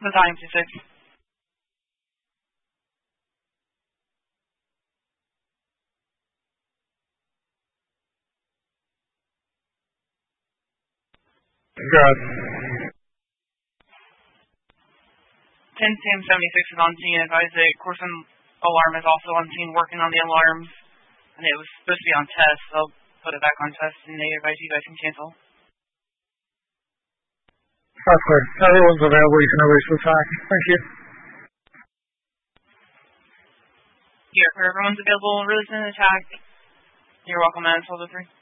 Battalion 26. Good. 10-76 is on scene. Advise the Corson alarm is also on scene working on the alarms. And it was supposed to be on test. They'll put it back on test and they advise you guys can cancel. That's clear. Everyone's available. You can erase the attack. Thank you. Yeah, everyone's available. Release an attack. You're welcome, man. 1203.